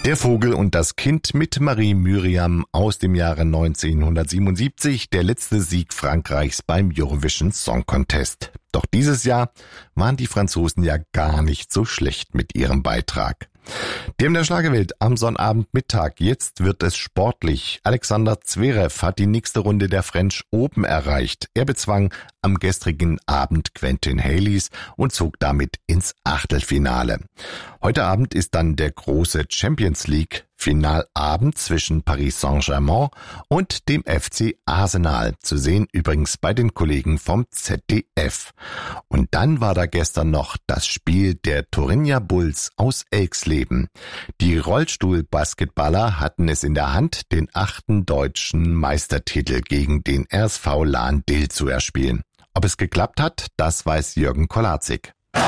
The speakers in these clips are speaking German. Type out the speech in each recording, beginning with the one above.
Der Vogel und das Kind mit Marie Myriam aus dem Jahre 1977, der letzte Sieg Frankreichs beim Eurovision Song Contest. Doch dieses Jahr waren die Franzosen ja gar nicht so schlecht mit ihrem Beitrag. Dem der Schlagerwelt am Sonnabendmittag. Jetzt wird es sportlich. Alexander Zverev hat die nächste Runde der French Open erreicht. Er bezwang am gestrigen Abend Quentin Haleys und zog damit ins Achtelfinale. Heute Abend ist dann der große Champions League Finalabend zwischen Paris Saint-Germain und dem FC Arsenal. Zu sehen übrigens bei den Kollegen vom ZDF. Und dann war da gestern noch das Spiel der Thuringer Bulls aus Elxleben. Die Rollstuhlbasketballer hatten es in der Hand, den 8. deutschen Meistertitel gegen den RSV Lahn-Dill zu erspielen. Ob es geklappt hat, das weiß Jürgen Kolazik.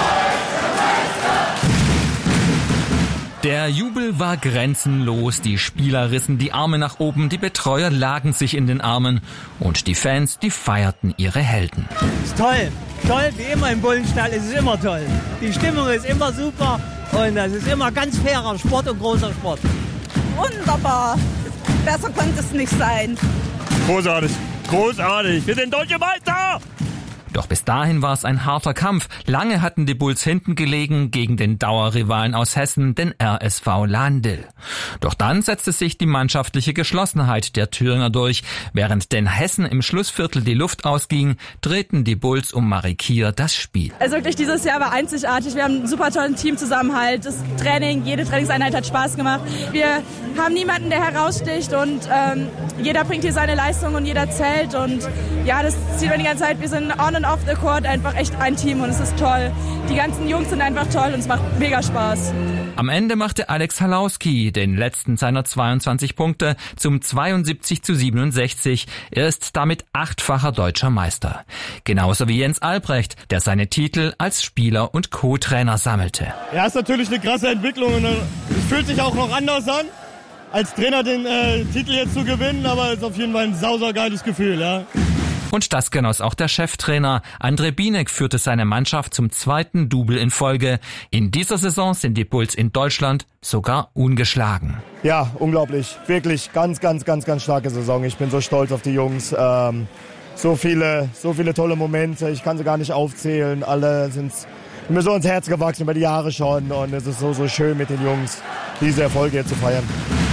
Der Jubel war grenzenlos, die Spieler rissen die Arme nach oben, die Betreuer lagen sich in den Armen und die Fans, die feierten ihre Helden. Ist toll, toll, wie immer im Bullenstall, es ist immer toll. Die Stimmung ist immer super und es ist immer ganz fairer Sport und großer Sport. Wunderbar, besser konnte es nicht sein. Großartig, großartig, wir sind deutsche Meister! Doch bis dahin war es ein harter Kampf. Lange hatten die Bulls hinten gelegen gegen den Dauerrivalen aus Hessen, den RSV Lahn-Dill. Doch dann setzte sich die mannschaftliche Geschlossenheit der Thüringer durch. Während den Hessen im Schlussviertel die Luft ausging, drehten die Bulls um Marie Kier das Spiel. Also wirklich, dieses Jahr war einzigartig. Wir haben einen super tollen Teamzusammenhalt. Das Training, jede Trainingseinheit hat Spaß gemacht. Wir haben niemanden, der heraussticht und jeder bringt hier seine Leistung und jeder zählt. Und ja, das zieht man die ganze Zeit. Wir sind on and off the court einfach echt ein Team und es ist toll. Die ganzen Jungs sind einfach toll und es macht mega Spaß. Am Ende machte Alex Halauski den letzten seiner 22 Punkte zum 72:67. Er ist damit 8-facher deutscher Meister. Genauso wie Jens Albrecht, der seine Titel als Spieler und Co-Trainer sammelte. Ja, ist natürlich eine krasse Entwicklung und es fühlt sich auch noch anders an, als Trainer den Titel jetzt zu gewinnen, aber es ist auf jeden Fall ein saugeiles Gefühl, ja. Und das genoss auch der Cheftrainer. André Binek führte seine Mannschaft zum 2. Double in Folge. In dieser Saison sind die Bulls in Deutschland sogar ungeschlagen. Ja, unglaublich. Wirklich ganz starke Saison. Ich bin so stolz auf die Jungs. So viele tolle Momente. Ich kann sie gar nicht aufzählen. Alle sind mir so ins Herz gewachsen über die Jahre schon. Und es ist so schön mit den Jungs, diese Erfolge hier zu feiern.